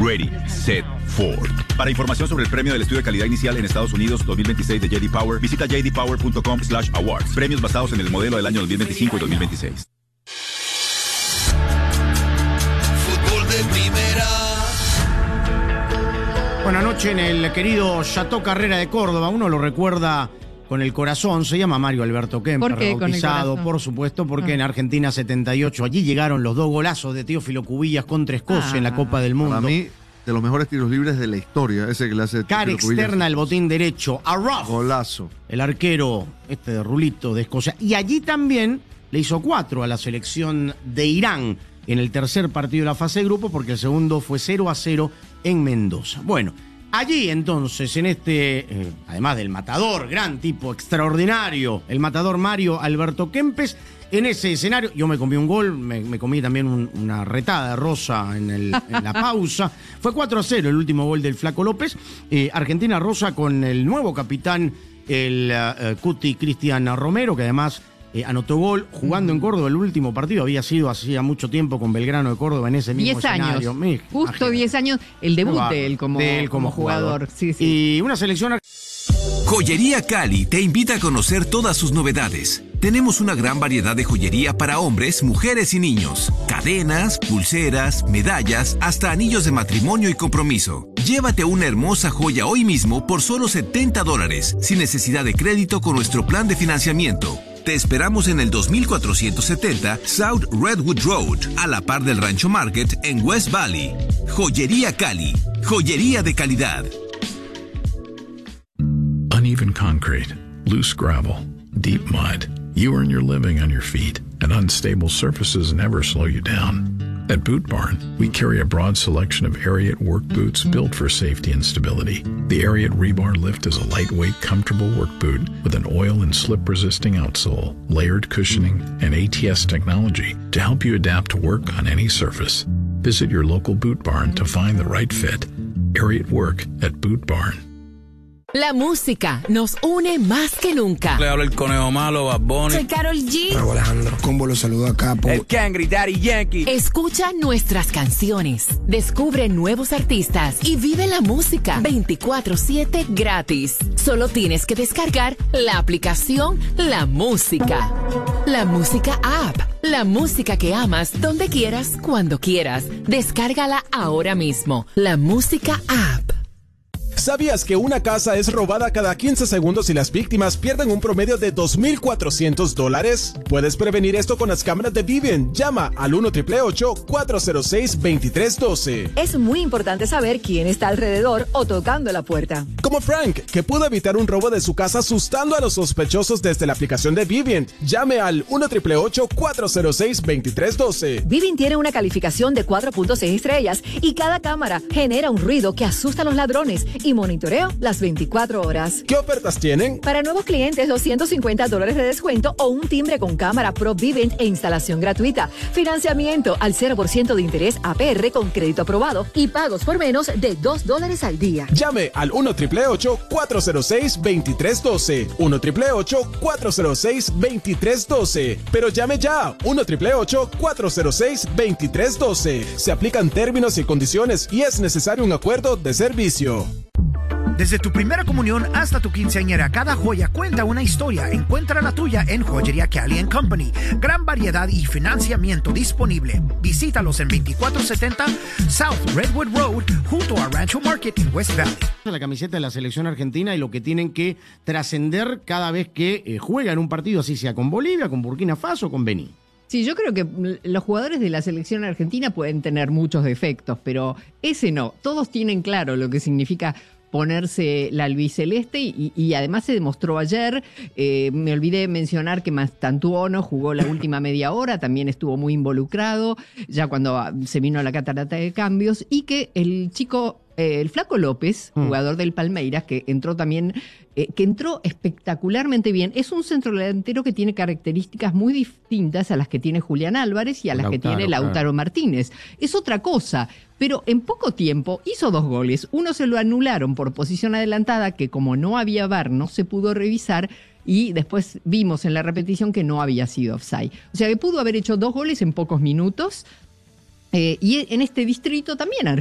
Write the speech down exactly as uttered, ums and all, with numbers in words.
Ready, Set, Ford. Para información sobre el premio del estudio de calidad inicial en Estados Unidos dos mil veintiséis de J D Power, visita j d power punto com slash awards. Premios basados en el modelo del año dos mil veinticinco y dos mil veintiséis. Fútbol de primera. Buenas noches en el querido Chateau Carrera de Córdoba. Uno lo recuerda con el corazón. Se llama Mario Alberto Kemper, ¿Por qué bautizado, por supuesto, porque ah. en Argentina setenta y ocho allí llegaron los dos golazos de Teófilo Cubillas contra Escocia ah. en la Copa del Mundo. Para mí, de los mejores tiros libres de la historia, ese que le hace cara externa al botín derecho a Ruff, golazo, el arquero este de Rulito de Escocia. Y allí también le hizo cuatro a la selección de Irán en el tercer partido de la fase de grupo, porque el segundo fue cero a cero en Mendoza. Bueno, allí entonces, en este, eh, además del matador, gran tipo, extraordinario, el matador Mario Alberto Kempes, en ese escenario, yo me comí un gol, me, me comí también un, una retada de rosa en, el, en la pausa. Fue cuatro a cero el último gol del Flaco López. Eh, Argentina rosa con el nuevo capitán, el uh, Cuti Cristian Romero, que además eh, anotó gol jugando en Córdoba. El último partido había sido hacía mucho tiempo con Belgrano de Córdoba en ese mismo diez escenario. Años, Me, justo diez años, el debut va, de él como, de él como, como jugador. jugador. Sí, sí. Y una selección... Joyería Cali te invita a conocer todas sus novedades. Tenemos una gran variedad de joyería para hombres, mujeres y niños. Cadenas, pulseras, medallas, hasta anillos de matrimonio y compromiso. Llévate una hermosa joya hoy mismo por solo setenta dólares, sin necesidad de crédito con nuestro plan de financiamiento. Te esperamos en el dos mil cuatrocientos setenta South Redwood Road, a la par del Rancho Market en West Valley. Joyería Cali. Joyería de calidad. Uneven concrete, loose gravel, deep mud. You earn your living on your feet, and unstable surfaces never slow you down. At Boot Barn, we carry a broad selection of Ariat work boots built for safety and stability. The Ariat Rebar Lift is a lightweight, comfortable work boot with an oil and slip-resisting outsole, layered cushioning, and A T S technology to help you adapt to work on any surface. Visit your local Boot Barn to find the right fit. Ariat Work at Boot Barn. La música nos une más que nunca. Le habla el conejo malo, Bad Bunny. Soy Karol G. Raúl Alejandro. Combo lo saluda acá. Por... El Cangri, Daddy Yankee. Escucha nuestras canciones, descubre nuevos artistas y vive la música veinticuatro siete gratis. Solo tienes que descargar la aplicación La Música. La Música App. La música que amas donde quieras, cuando quieras. Descárgala ahora mismo. La Música App. ¿Sabías que una casa es robada cada quince segundos y las víctimas pierden un promedio de dos mil cuatrocientos dólares? Puedes prevenir esto con las cámaras de Vivint. Llama al uno, ocho ocho ocho, cuatro cero seis, dos tres uno dos. Es muy importante saber quién está alrededor o tocando la puerta. Como Frank, que pudo evitar un robo de su casa asustando a los sospechosos desde la aplicación de Vivint. Llame al uno, ocho ocho ocho, cuatro cero seis, dos tres uno dos. Vivint tiene una calificación de cuatro punto seis estrellas y cada cámara genera un ruido que asusta a los ladrones y monitoreo las veinticuatro horas. ¿Qué ofertas tienen? Para nuevos clientes, doscientos cincuenta dólares de descuento o un timbre con cámara Pro Vivint e instalación gratuita. Financiamiento al cero por ciento de interés A P R con crédito aprobado y pagos por menos de dos dólares al día. Llame al uno, ocho ocho ocho, cuatro cero seis, dos tres uno dos. uno, ocho ocho ocho, cuatro cero seis, dos tres uno dos. Pero llame ya. uno, ocho ocho ocho, cuatro cero seis, dos tres uno dos. Se aplican términos y condiciones y es necesario un acuerdo de servicio. Desde tu primera comunión hasta tu quinceañera, cada joya cuenta una historia. Encuentra la tuya en Joyería Cali and Company. Gran variedad y financiamiento disponible. Visítalos en veinticuatro setenta South Redwood Road, junto a Rancho Market en West Valley. La camiseta de la selección argentina y lo que tienen que trascender cada vez que eh, juegan un partido, así sea con Bolivia, con Burkina Faso o con Benín. Sí, yo creo que los jugadores de la selección argentina pueden tener muchos defectos, pero ese no. Todos tienen claro lo que significa ponerse la albiceleste y, y además se demostró ayer. Eh, me olvidé mencionar que Mastantuono jugó la última media hora, también estuvo muy involucrado, ya cuando se vino a la catarata de cambios, y que el chico, eh, el Flaco López, jugador del Palmeiras, que entró también, eh, que entró espectacularmente bien. Es un centrodelantero que tiene características muy distintas a las que tiene Julián Álvarez y a las Lautaro, que tiene Lautaro claro. Martínez. Es otra cosa. Pero en poco tiempo hizo dos goles. Uno se lo anularon por posición adelantada, que como no había V A R no se pudo revisar, y después vimos en la repetición que no había sido offside. O sea que pudo haber hecho dos goles en pocos minutos. Eh, y en este distrito también Argentina